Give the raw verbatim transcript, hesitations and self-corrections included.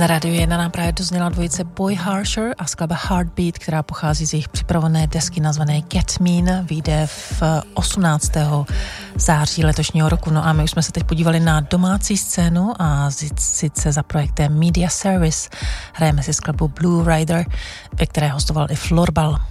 Na rádiu jedna nám právě dozněla dvojice Boy Harsher a skladba Heartbeat, která pochází z jejich připravené desky nazvané Get Mean, vyjde v osmnáctého září letošního roku. No a my už jsme se teď podívali na domácí scénu a sice za projektem Media Service hrajeme si skladbu Blue Rider, ve které hostoval i Florbal.